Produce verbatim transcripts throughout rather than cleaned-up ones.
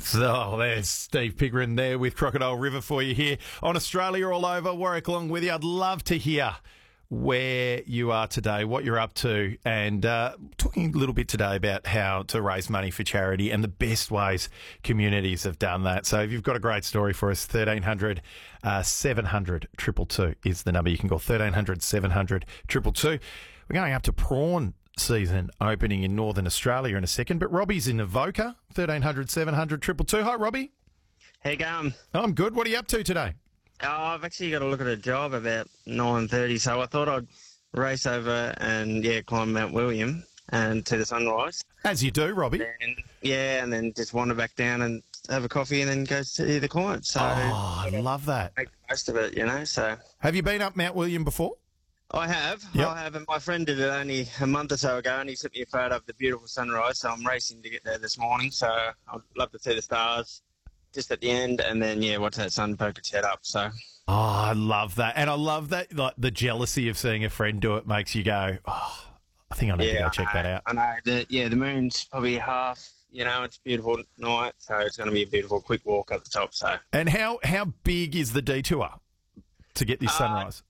So there's Steve Pickering there with Crocodile River for you here on Australia All Over. Warwick along with you. I'd love to hear where you are today, what you're up to, and uh, talking a little bit today about how to raise money for charity and the best ways communities have done that. So if you've got a great story for us, thirteen hundred, seven hundred, two two two is the number. You can call thirteen hundred, seven hundred, two two two. We're going up to prawn season opening in Northern Australia in a second, but Robbie's in Avoca, thirteen hundred, seven hundred, two two two. Hi, Robbie. How you going? I'm good. What are you up to today? Oh, I've actually got to look at a job about nine thirty, so I thought I'd race over and, yeah, climb Mount William and to the sunrise. As you do, Robbie. And, yeah, and then just wander back down and have a coffee and then go see the client. So Oh, I love that. make the most of it, you know, so... Have you been up Mount William before? I have. Yep. I have, and my friend did it only a month or so ago, and he sent me a photo of the beautiful sunrise, so I'm racing to get there this morning, so I'd love to see the stars just at the end, and then, yeah, watch that sun poke its head up, so... Oh, I love that. And I love that, like, the jealousy of seeing a friend do it makes you go, oh, I think I need yeah, to go check I know, that out. I know. The, yeah, the moon's probably half, you know, it's a beautiful night, so it's going to be a beautiful quick walk up the top, so... And how, how big is the detour to get this Uh, sunrise?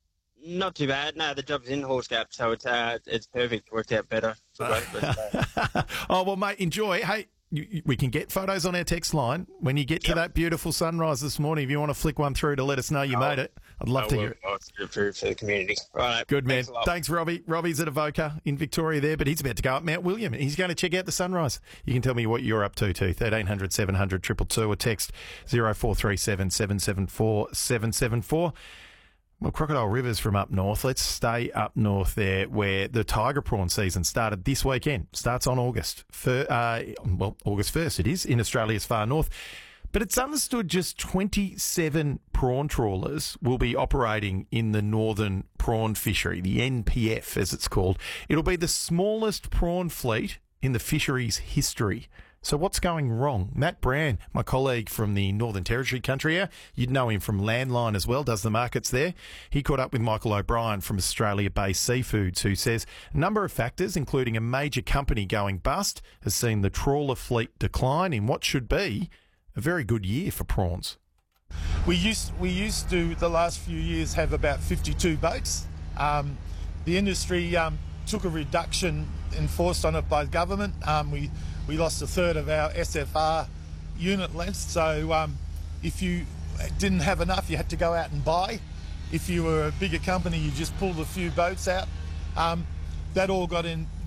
Not too bad. No, the job's in Horse Gap, so it's uh, it's perfect. It worked out better. For both of us, so. Oh, well, mate, enjoy. Hey, you, you- we can get photos on our text line when you get to Yep. that beautiful sunrise this morning. If you want to flick one through to let us know you made it, I'd love I to will. hear it. Oh, it's good for, for the community. Right. Good man. Thanks a lot. Thanks, Robbie. Robbie's at Avoca in Victoria there, but he's about to go up Mount William. He's going to check out the sunrise. You can tell me what you're up to too. thirteen hundred, seven hundred, two two two or text zero four three seven, seven seven four, seven seven four. Well, Crocodile River's from up north. Let's stay up north there where the tiger prawn season started this weekend. Starts on August. Fir- uh, well, August first it is in Australia's far north. But it's understood just twenty-seven prawn trawlers will be operating in the northern prawn fishery, the N P F as it's called. It'll be the smallest prawn fleet in the fishery's history. So what's going wrong? Matt Brand, my colleague from the Northern Territory country here, you'd know him from Landline as well, does the markets there. He caught up with Michael O'Brien from Australia-based Seafoods, who says a number of factors, including a major company going bust, has seen the trawler fleet decline in what should be a very good year for prawns. We used we used to the last few years have about fifty-two boats. Um, the industry um, took a reduction enforced on it by government. Um, we we lost a third of our S F R unit length. So um, if you didn't have enough, you had to go out and buy. If you were a bigger company, you just pulled a few boats out. Um, that all got in